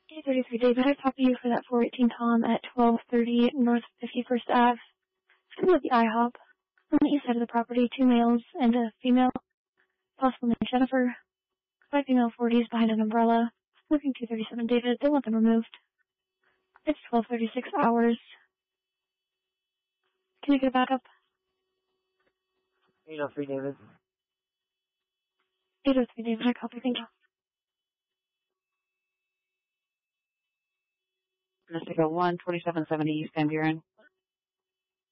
833 David, I copy you for that 418 Tom at 1230 North 51st Ave. It's going to be the IHOP. On the east side of the property, 2 males and a female, possible name Jennifer. 5 female 40s behind an umbrella. Looking 237 David, they want them removed. It's 12:36 hours. Can you get a backup? 803 David. 803 David, I copy, thank you. Mystica 1, 2770 East Van Buren.